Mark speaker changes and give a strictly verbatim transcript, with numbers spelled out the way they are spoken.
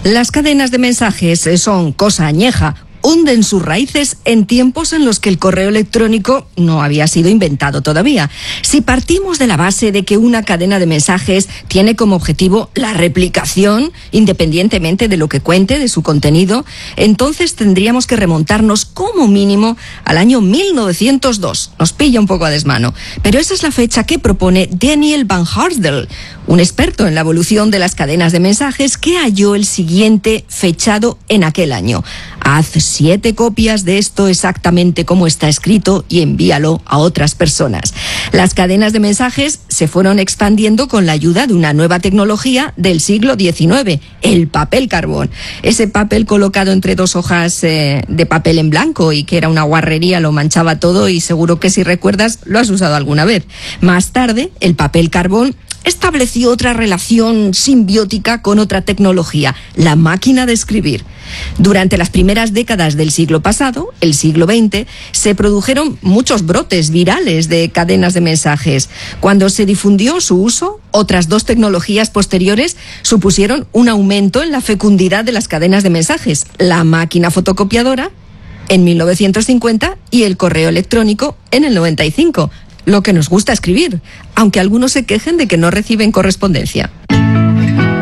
Speaker 1: Las cadenas de mensajes son cosa añeja. Hunden sus raíces en tiempos en los que el correo electrónico no había sido inventado todavía. Si partimos de la base de que una cadena de mensajes tiene como objetivo la replicación, independientemente de lo que cuente de su contenido, entonces tendríamos que remontarnos como mínimo al año mil novecientos dos. Nos pilla un poco a desmano, pero esa es la fecha que propone Daniel Van Harsdell, un experto en la evolución de las cadenas de mensajes, que halló el siguiente fechado en aquel año. Haz siete copias de esto exactamente como está escrito y envíalo a otras personas. Las cadenas de mensajes se fueron expandiendo con la ayuda de una nueva tecnología del siglo diecinueve, el papel carbón. Ese papel colocado entre dos hojas eh, de papel en blanco y que era una guarrería, lo manchaba todo, y seguro que si recuerdas lo has usado alguna vez. Más tarde, el papel carbón estableció otra relación simbiótica con otra tecnología, la máquina de escribir. Durante las primeras décadas del siglo pasado, el siglo veinte, se produjeron muchos brotes virales de cadenas de mensajes. Cuando se difundió su uso, otras dos tecnologías posteriores supusieron un aumento en la fecundidad de las cadenas de mensajes: la máquina fotocopiadora en mil novecientos cincuenta y el correo electrónico en el noventa y cinco. Lo que nos gusta escribir, aunque algunos se quejen de que no reciben correspondencia.